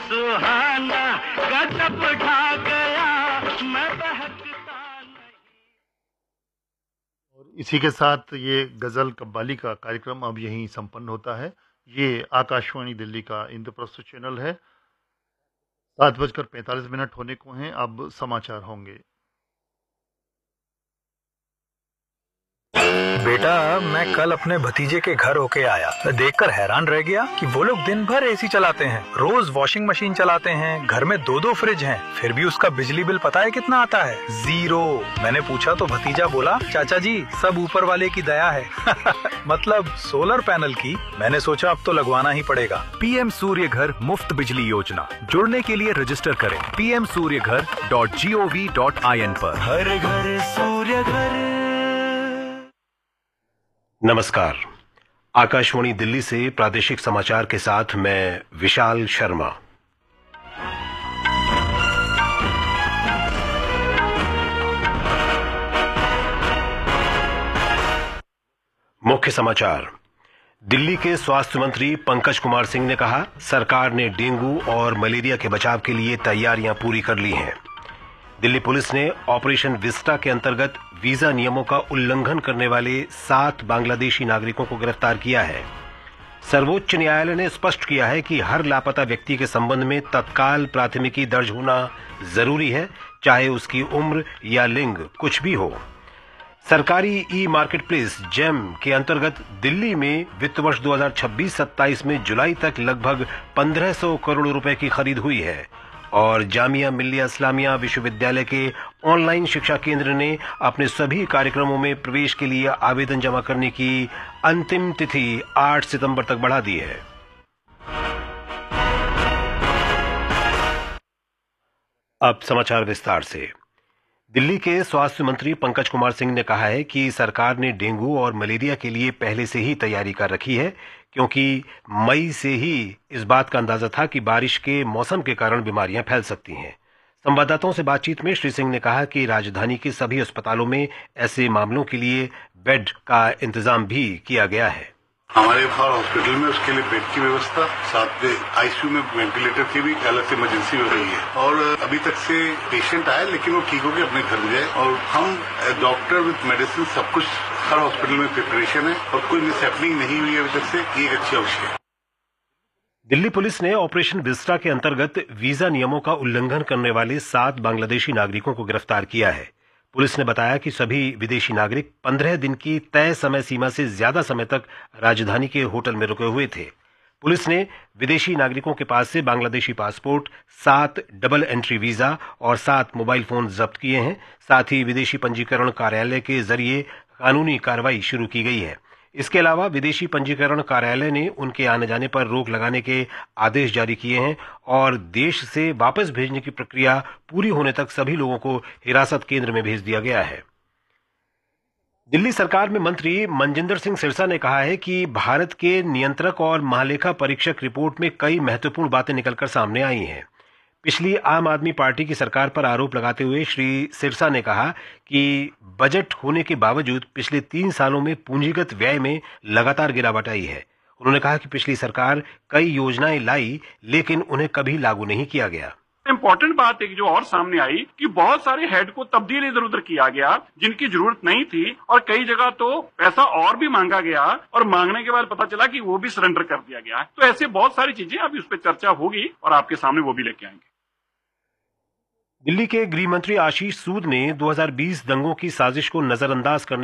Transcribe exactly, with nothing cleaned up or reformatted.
सुहाना गजब ढा गया मैं बहकता नहीं। और इसी के साथ ये गज़ल कव्वाली का कार्यक्रम अब यहीं संपन्न होता है। ये आकाशवाणी दिल्ली का इंद्रप्रस्थ चैनल है। सात बजकर पैंतालीस मिनट होने को हैं। अब समाचार होंगे। बेटा, मैं कल अपने भतीजे के घर होके आया, देखकर हैरान रह गया कि वो लोग दिन भर एसी चलाते हैं, रोज वॉशिंग मशीन चलाते हैं, घर में दो दो फ्रिज हैं, फिर भी उसका बिजली बिल पता है कितना आता है? जीरो। मैंने पूछा तो भतीजा बोला, चाचा जी सब ऊपर वाले की दया है। मतलब सोलर पैनल की। मैंने सोचा अब तो लगवाना ही पड़ेगा। पीएम सूर्य घर मुफ्त बिजली योजना, जुड़ने के लिए रजिस्टर करें पी एम सूर्य घर dot G O V dot I N पर। हर घर सूर्य घर। नमस्कार, आकाशवाणी दिल्ली से प्रादेशिक समाचार के साथ मैं विशाल शर्मा। मुख्य समाचार। दिल्ली के स्वास्थ्य मंत्री पंकज कुमार सिंह ने कहा, सरकार ने डेंगू और मलेरिया के बचाव के लिए तैयारियां पूरी कर ली हैं। दिल्ली पुलिस ने ऑपरेशन विस्टा के अंतर्गत वीजा नियमों का उल्लंघन करने वाले सात बांग्लादेशी नागरिकों को गिरफ्तार किया है। सर्वोच्च न्यायालय ने स्पष्ट किया है कि हर लापता व्यक्ति के संबंध में तत्काल प्राथमिकी दर्ज होना जरूरी है, चाहे उसकी उम्र या लिंग कुछ भी हो। सरकारी ई मार्केट प्लेस जेम के अंतर्गत दिल्ली में वित्त वर्ष दो हज़ार छब्बीस सत्ताईस में जुलाई तक लगभग पंद्रह सौ करोड़ रुपए की खरीद हुई है और जामिया मिल्लिया इस्लामिया विश्वविद्यालय के ऑनलाइन शिक्षा केंद्र ने अपने सभी कार्यक्रमों में प्रवेश के लिए आवेदन जमा करने की अंतिम तिथि आठ सितंबर तक बढ़ा दी है। अब समाचार विस्तार से। दिल्ली के स्वास्थ्य मंत्री पंकज कुमार सिंह ने कहा है कि सरकार ने डेंगू और मलेरिया के लिए पहले से ही तैयारी कर रखी है, क्योंकि मई से ही इस बात का अंदाजा था कि बारिश के मौसम के कारण बीमारियां फैल सकती हैं। संवाददाताओं से बातचीत में श्री सिंह ने कहा कि राजधानी के सभी अस्पतालों में ऐसे मामलों के लिए बेड का इंतजाम भी किया गया है। हमारे हर हॉस्पिटल में उसके लिए बेड की व्यवस्था, साथ में आईसीयू में वेंटिलेटर की भी अलग से इमरजेंसी हो रही है और अभी तक से पेशेंट आए लेकिन वो ठीक होकर अपने घर गए और हम डॉक्टर विद मेडिसिन सब कुछ हर हॉस्पिटल में प्रिपरेशन है और कोई मिस हैपनिंग नहीं हुई है अभी तक से। ये एक अच्छी अवसर है। दिल्ली पुलिस ने ऑपरेशन विस्टा के अंतर्गत वीजा नियमों का उल्लंघन करने वाले सात बांग्लादेशी नागरिकों को गिरफ्तार किया है। पुलिस ने बताया कि सभी विदेशी नागरिक पंद्रह दिन की तय समय सीमा से ज्यादा समय तक राजधानी के होटल में रुके हुए थे। पुलिस ने विदेशी नागरिकों के पास से बांग्लादेशी पासपोर्ट, सात डबल एंट्री वीजा और सात मोबाइल फोन जब्त किए हैं। साथ ही विदेशी पंजीकरण कार्यालय के जरिए कानूनी कार्रवाई शुरू की गई है। इसके अलावा विदेशी पंजीकरण कार्यालय ने उनके आने जाने पर रोक लगाने के आदेश जारी किए हैं और देश से वापस भेजने की प्रक्रिया पूरी होने तक सभी लोगों को हिरासत केंद्र में भेज दिया गया है। दिल्ली सरकार में मंत्री मनजिंदर सिंह सिरसा ने कहा है कि भारत के नियंत्रक और महालेखा परीक्षक रिपोर्ट में कई महत्वपूर्ण बातें निकलकर सामने आई हैं। पिछली आम आदमी पार्टी की सरकार पर आरोप लगाते हुए श्री सिरसा ने कहा कि बजट होने के बावजूद पिछले तीन सालों में पूंजीगत व्यय में लगातार गिरावट आई है। उन्होंने कहा कि पिछली सरकार कई योजनाएं लाई लेकिन उन्हें कभी लागू नहीं किया गया। इम्पोर्टेंट बात एक जो और सामने आई कि बहुत सारे हेड को तब्दील इधर उधर किया गया जिनकी जरूरत नहीं थी और कई जगह तो पैसा और भी मांगा गया और मांगने के बाद पता चला कि वो भी सरेंडर कर दिया गया है। तो ऐसे बहुत सारी चीजें अभी उस पर चर्चा होगी और आपके सामने वो भी लेके आएंगे। दिल्ली के गृह मंत्री आशीष सूद ने दो हज़ार बीस दंगों की साजिश को नजरअंदाज करने